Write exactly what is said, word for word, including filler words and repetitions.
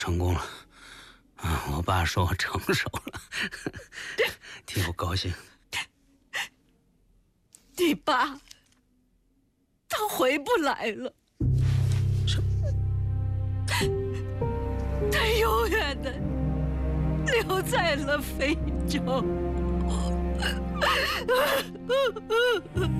成功了。啊，我爸说我成熟了，替我高兴。 你爸，他回不来了。 什么？ 他永远的留在了非洲。